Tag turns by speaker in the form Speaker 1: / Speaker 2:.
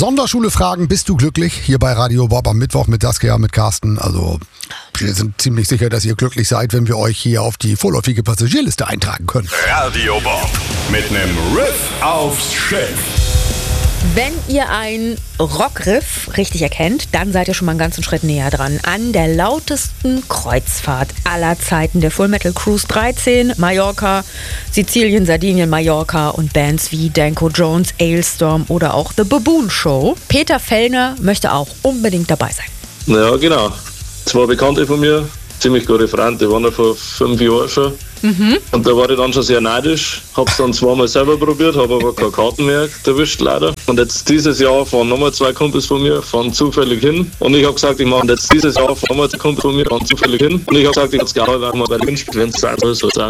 Speaker 1: Sonderschule fragen, bist du glücklich? Hier bei Radio Bob am Mittwoch mit Saskia, mit Carsten. Also wir sind ziemlich sicher, dass ihr glücklich seid, wenn wir euch hier auf die vorläufige Passagierliste eintragen können.
Speaker 2: Radio Bob mit nem Riff aufs Schiff.
Speaker 3: Wenn ihr ein Rockriff richtig erkennt, dann seid ihr schon mal einen ganzen Schritt näher dran an der lautesten Kreuzfahrt aller Zeiten. Der Full Metal Cruise 13, Mallorca, Sizilien, Sardinien, Mallorca und Bands wie Danko Jones, Ailstorm oder auch The Baboon Show. Peter Fellner möchte auch unbedingt dabei sein.
Speaker 4: Ja, genau. Zwei Bekannte von mir, ziemlich gute Freunde, die waren ja vor 5 Jahren schon. Und da war ich dann schon sehr neidisch, hab's dann zweimal selber probiert, habe aber keine Karten mehr erwischt leider. Und jetzt dieses Jahr fahren nochmal 2 Kumpels von mir, fahren zufällig hin. Und ich habe gesagt, ich mache jetzt dieses Jahr, fahren nochmal 2 Kumpels von mir, fahren zufällig hin. Und ich habe gesagt, ich hätte es gerne, wenn man bei den Gewinnspielen, wenn es sein soll, so sein.